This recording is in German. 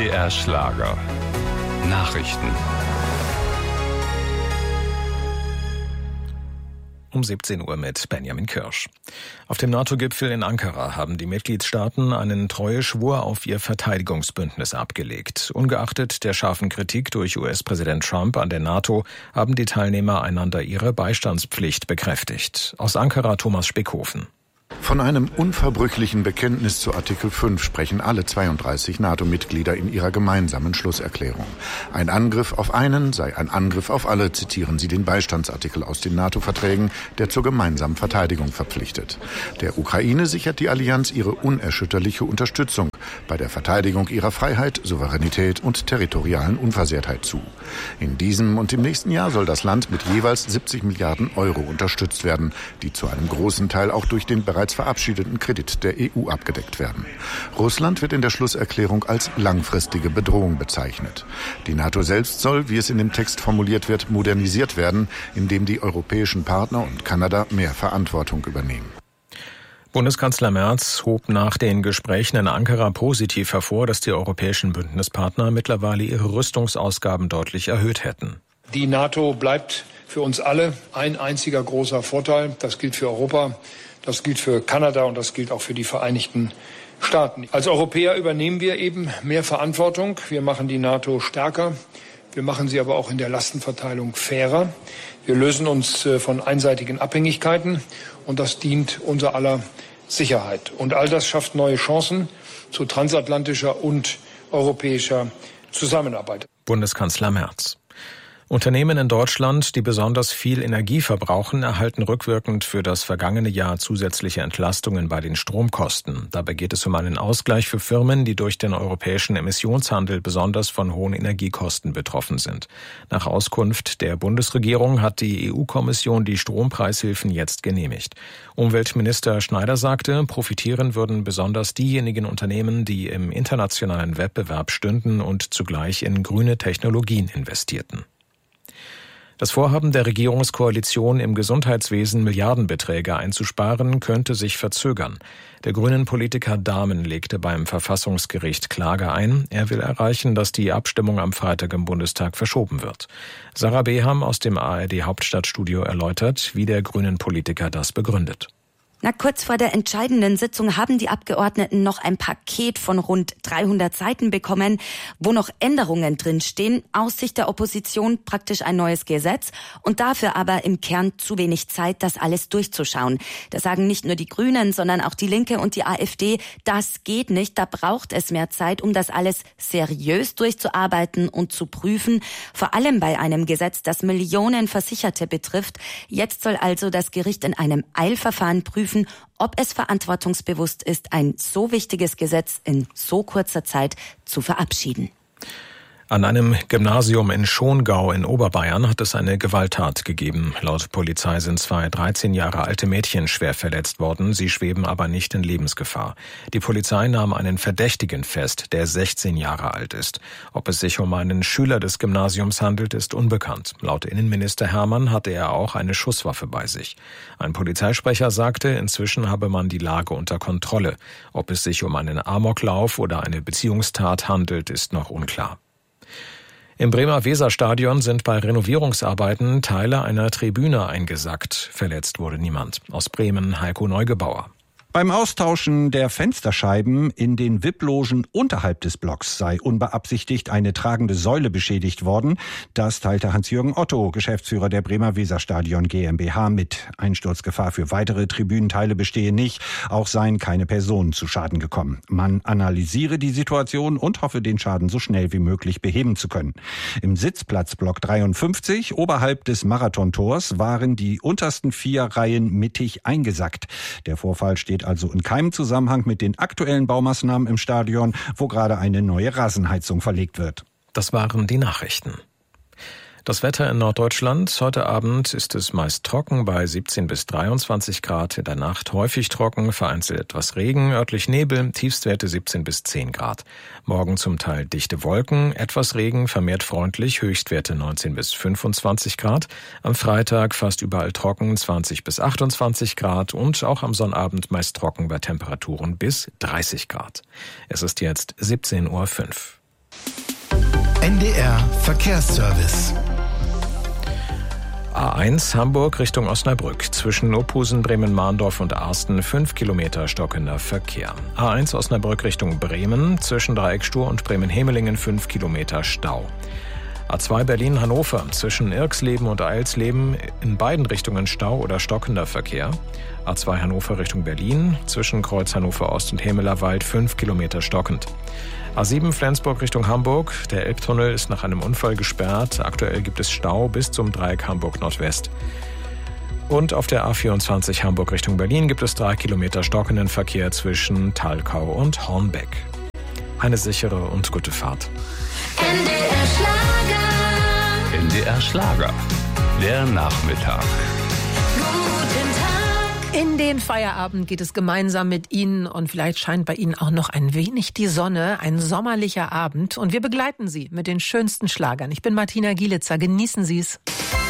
MDR Schlager. Nachrichten. Um 17 Uhr mit Benjamin Kirsch. Auf dem NATO-Gipfel in Ankara haben die Mitgliedstaaten einen Treueschwur auf ihr Verteidigungsbündnis abgelegt. Ungeachtet der scharfen Kritik durch US-Präsident Trump an der NATO haben die Teilnehmer einander ihre Beistandspflicht bekräftigt. Aus Ankara Thomas Spickhofen. Von einem unverbrüchlichen Bekenntnis zu Artikel 5 sprechen alle 32 NATO-Mitglieder in ihrer gemeinsamen Schlusserklärung. Ein Angriff auf einen sei ein Angriff auf alle, zitieren sie den Beistandsartikel aus den NATO-Verträgen, der zur gemeinsamen Verteidigung verpflichtet. Der Ukraine sichert die Allianz ihre unerschütterliche Unterstützung bei der Verteidigung ihrer Freiheit, Souveränität und territorialen Unversehrtheit zu. In diesem und im nächsten Jahr soll das Land mit jeweils 70 Milliarden Euro unterstützt werden, die zu einem großen Teil auch durch den bereits verabschiedeten Kredit der EU abgedeckt werden. Russland wird in der Schlusserklärung als langfristige Bedrohung bezeichnet. Die NATO selbst soll, wie es in dem Text formuliert wird, modernisiert werden, indem die europäischen Partner und Kanada mehr Verantwortung übernehmen. Bundeskanzler Merz hob nach den Gesprächen in Ankara positiv hervor, dass die europäischen Bündnispartner mittlerweile ihre Rüstungsausgaben deutlich erhöht hätten. Die NATO bleibt für uns alle ein einziger großer Vorteil. Das gilt für Europa, das gilt für Kanada und das gilt auch für die Vereinigten Staaten. Als Europäer übernehmen wir eben mehr Verantwortung. Wir machen die NATO stärker. Wir machen sie aber auch in der Lastenverteilung fairer. Wir lösen uns von einseitigen Abhängigkeiten und das dient unser aller Sicherheit. Und all das schafft neue Chancen zu transatlantischer und europäischer Zusammenarbeit. Bundeskanzler Merz. Unternehmen in Deutschland, die besonders viel Energie verbrauchen, erhalten rückwirkend für das vergangene Jahr zusätzliche Entlastungen bei den Stromkosten. Dabei geht es um einen Ausgleich für Firmen, die durch den europäischen Emissionshandel besonders von hohen Energiekosten betroffen sind. Nach Auskunft der Bundesregierung hat die EU-Kommission die Strompreishilfen jetzt genehmigt. Umweltminister Schneider sagte, profitieren würden besonders diejenigen Unternehmen, die im internationalen Wettbewerb stünden und zugleich in grüne Technologien investierten. Das Vorhaben der Regierungskoalition, im Gesundheitswesen Milliardenbeträge einzusparen, könnte sich verzögern. Der Grünen-Politiker Dahmen legte beim Verfassungsgericht Klage ein. Er will erreichen, dass die Abstimmung am Freitag im Bundestag verschoben wird. Sarah Beham aus dem ARD-Hauptstadtstudio erläutert, wie der Grünen-Politiker das begründet. Kurz vor der entscheidenden Sitzung haben die Abgeordneten noch ein Paket von rund 300 Seiten bekommen, wo noch Änderungen drinstehen. Aus Sicht der Opposition praktisch ein neues Gesetz und dafür aber im Kern zu wenig Zeit, das alles durchzuschauen. Das sagen nicht nur die Grünen, sondern auch die Linke und die AfD. Das geht nicht, da braucht es mehr Zeit, um das alles seriös durchzuarbeiten und zu prüfen. Vor allem bei einem Gesetz, das Millionen Versicherte betrifft. Jetzt soll also das Gericht in einem Eilverfahren prüfen, ob es verantwortungsbewusst ist, ein so wichtiges Gesetz in so kurzer Zeit zu verabschieden. An einem Gymnasium in Schongau in Oberbayern hat es eine Gewalttat gegeben. Laut Polizei sind 2 13 Jahre alte Mädchen schwer verletzt worden. Sie schweben aber nicht in Lebensgefahr. Die Polizei nahm einen Verdächtigen fest, der 16 Jahre alt ist. Ob es sich um einen Schüler des Gymnasiums handelt, ist unbekannt. Laut Innenminister Hermann hatte er auch eine Schusswaffe bei sich. Ein Polizeisprecher sagte, inzwischen habe man die Lage unter Kontrolle. Ob es sich um einen Amoklauf oder eine Beziehungstat handelt, ist noch unklar. Im Bremer Weserstadion sind bei Renovierungsarbeiten Teile einer Tribüne eingesackt. Verletzt wurde niemand. Aus Bremen Heiko Neugebauer. Beim Austauschen der Fensterscheiben in den VIP-Logen unterhalb des Blocks sei unbeabsichtigt eine tragende Säule beschädigt worden. Das teilte Hans-Jürgen Otto, Geschäftsführer der Bremer Weserstadion GmbH, mit. Einsturzgefahr für weitere Tribünenteile bestehe nicht. Auch seien keine Personen zu Schaden gekommen. Man analysiere die Situation und hoffe, den Schaden so schnell wie möglich beheben zu können. Im Sitzplatzblock 53, oberhalb des Marathontors, waren die untersten 4 Reihen mittig eingesackt. Der Vorfall steht also in keinem Zusammenhang mit den aktuellen Baumaßnahmen im Stadion, wo gerade eine neue Rasenheizung verlegt wird. Das waren die Nachrichten. Das Wetter in Norddeutschland. Heute Abend ist es meist trocken bei 17 bis 23 Grad. In der Nacht häufig trocken, vereinzelt etwas Regen, örtlich Nebel, Tiefstwerte 17 bis 10 Grad. Morgen zum Teil dichte Wolken, etwas Regen, vermehrt freundlich, Höchstwerte 19 bis 25 Grad. Am Freitag fast überall trocken, 20 bis 28 Grad und auch am Sonnabend meist trocken bei Temperaturen bis 30 Grad. Es ist jetzt 17:05 Uhr. NDR Verkehrsservice. A1 Hamburg Richtung Osnabrück. Zwischen Ophusen, Bremen-Mahndorf und Arsten 5 Kilometer stockender Verkehr. A1 Osnabrück Richtung Bremen. Zwischen Dreieckstuhr und Bremen-Hemelingen 5 Kilometer Stau. A2 Berlin-Hannover. Zwischen Irxleben und Eilsleben in beiden Richtungen Stau oder stockender Verkehr. A2 Hannover Richtung Berlin. Zwischen Kreuz Hannover Ost und Hemelerwald 5 Kilometer stockend. A7 Flensburg Richtung Hamburg. Der Elbtunnel ist nach einem Unfall gesperrt. Aktuell gibt es Stau bis zum Dreieck Hamburg Nordwest. Und auf der A24 Hamburg Richtung Berlin gibt es 3 Kilometer stockenden Verkehr zwischen Thalkau und Hornbeck. Eine sichere und gute Fahrt. NDR Schlager. NDR Schlager. Der Nachmittag. In den Feierabend geht es gemeinsam mit Ihnen und vielleicht scheint bei Ihnen auch noch ein wenig die Sonne, ein sommerlicher Abend und wir begleiten Sie mit den schönsten Schlagern. Ich bin Martina Gielitzer, genießen Sie es.